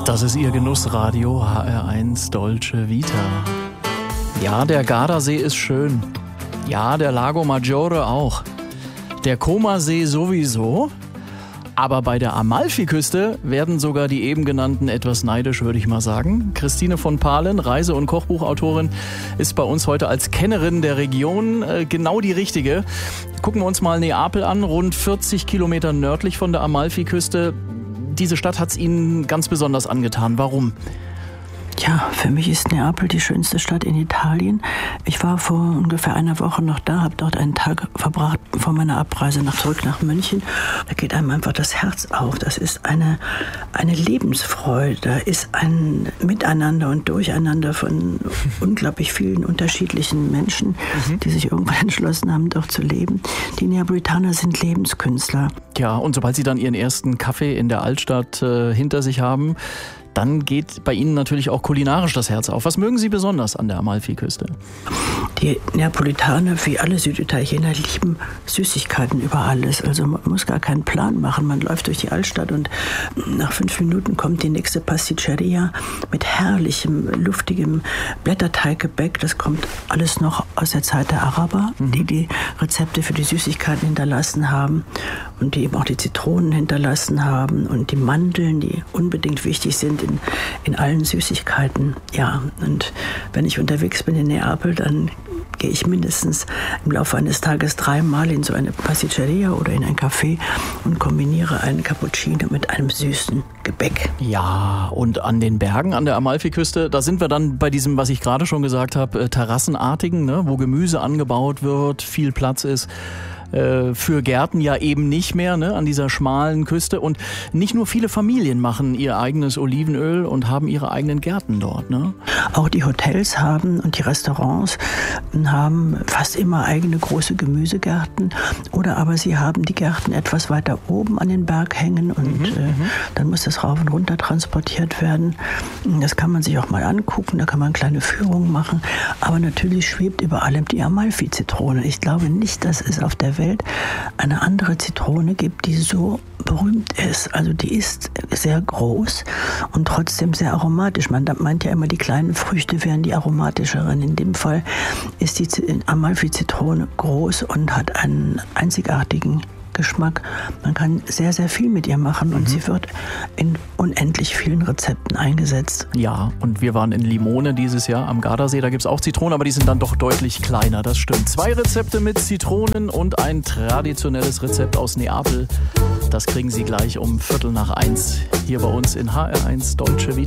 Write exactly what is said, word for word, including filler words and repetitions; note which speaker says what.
Speaker 1: Das ist Ihr Genussradio H R eins Dolce Vita. Ja, der Gardasee ist schön. Ja, der Lago Maggiore auch. Der Comasee sowieso. Aber bei der Amalfiküste werden sogar die eben genannten etwas neidisch, würde ich mal sagen. Christine von Pahlen, Reise- und Kochbuchautorin, ist bei uns heute als Kennerin der Region äh, genau die richtige. Gucken wir uns mal Neapel an, rund vierzig Kilometer nördlich von der Amalfiküste. Diese Stadt hat es Ihnen ganz besonders angetan. Warum?
Speaker 2: Ja, für mich ist Neapel die schönste Stadt in Italien. Ich war vor ungefähr einer Woche noch da, habe dort einen Tag verbracht vor meiner Abreise nach, zurück nach München. Da geht einem einfach das Herz auf. Das ist eine, eine Lebensfreude. Da ist ein Miteinander und Durcheinander von unglaublich vielen unterschiedlichen Menschen, mhm. die sich irgendwann entschlossen haben, dort zu leben. Die Neapolitaner sind Lebenskünstler.
Speaker 1: Ja, und sobald Sie dann Ihren ersten Kaffee in der Altstadt äh, hinter sich haben, dann geht bei Ihnen natürlich auch kulinarisch das Herz auf. Was mögen Sie besonders an der Amalfiküste?
Speaker 2: Die Neapolitaner, wie alle Süditaliener, lieben Süßigkeiten über alles. Also man muss gar keinen Plan machen. Man läuft durch die Altstadt und nach fünf Minuten kommt die nächste Pasticceria mit herrlichem, luftigem Blätterteiggebäck. Das kommt alles noch aus der Zeit der Araber, mhm. die die Rezepte für die Süßigkeiten hinterlassen haben und die eben auch die Zitronen hinterlassen haben und die Mandeln, die unbedingt wichtig sind in, in allen Süßigkeiten. Ja, und wenn ich unterwegs bin in Neapel, dann gehe ich mindestens im Laufe eines Tages dreimal in so eine Pasticceria oder in ein Café und kombiniere einen Cappuccino mit einem süßen Gebäck.
Speaker 1: Ja, und an den Bergen an der Amalfiküste, da sind wir dann bei diesem, was ich gerade schon gesagt habe, terrassenartigen, ne, wo Gemüse angebaut wird, viel Platz ist. Für Gärten ja eben nicht mehr, ne, an dieser schmalen Küste. Und nicht nur viele Familien machen ihr eigenes Olivenöl und haben ihre eigenen Gärten dort. Ne?
Speaker 2: Auch die Hotels haben und die Restaurants haben fast immer eigene große Gemüsegärten. Oder aber sie haben die Gärten etwas weiter oben an den Berg hängen und mhm, äh, dann muss das rauf und runter transportiert werden. Das kann man sich auch mal angucken, da kann man kleine Führungen machen. Aber natürlich schwebt über allem die Amalfi-Zitrone. Ich glaube nicht, dass es auf der Welt eine andere Zitrone gibt, die so berühmt ist. Also die ist sehr groß und trotzdem sehr aromatisch. Man meint ja immer, die kleinen Früchte wären die aromatischeren. In dem Fall ist die Amalfi-Zitrone groß und hat einen einzigartigen Geschmack. Man kann sehr, sehr viel mit ihr machen und mhm. sie wird in unendlich vielen Rezepten eingesetzt.
Speaker 1: Ja, und wir waren in Limone dieses Jahr am Gardasee. Da gibt es auch Zitronen, aber die sind dann doch deutlich kleiner, das stimmt. Zwei Rezepte mit Zitronen und ein traditionelles Rezept aus Neapel. Das kriegen Sie gleich um Viertel nach eins hier bei uns in H R eins Dolce Vita.